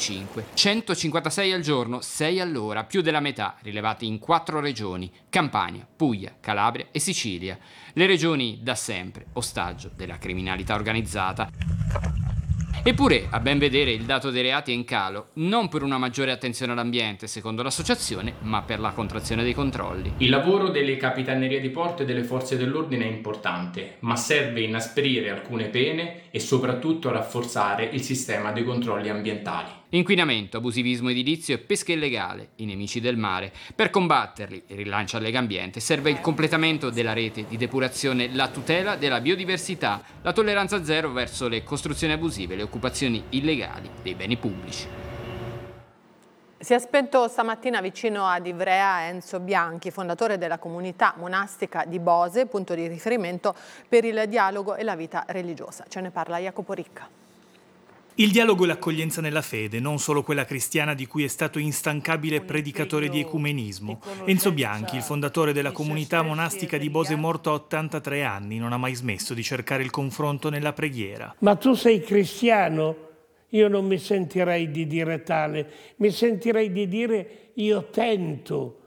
25, 156 al giorno, 6 all'ora, più della metà, rilevati in 4 regioni: Campania, Puglia, Calabria e Sicilia. Le regioni da sempre ostaggio della criminalità organizzata. Eppure, a ben vedere, il dato dei reati è in calo, non per una maggiore attenzione all'ambiente, secondo l'associazione, ma per la contrazione dei controlli. Il lavoro delle capitanerie di porto e delle forze dell'ordine è importante, ma serve inasprire alcune pene e soprattutto rafforzare il sistema dei controlli ambientali. Inquinamento, abusivismo edilizio e pesca illegale, i nemici del mare. Per combatterli, il rilancio al Legambiente, serve il completamento della rete di depurazione, la tutela della biodiversità, la tolleranza zero verso le costruzioni abusive e le occupazioni illegali dei beni pubblici. Si è spento stamattina vicino ad Ivrea Enzo Bianchi, fondatore della comunità monastica di Bose, punto di riferimento per il dialogo e la vita religiosa. Ce ne parla Jacopo Ricca. Il dialogo e l'accoglienza nella fede, non solo quella cristiana di cui è stato instancabile predicatore di ecumenismo. Enzo Bianchi, il fondatore della comunità monastica di Bose, morto a 83 anni, non ha mai smesso di cercare il confronto nella preghiera. Ma tu sei cristiano? Io non mi sentirei di dire tale, mi sentirei di dire io tento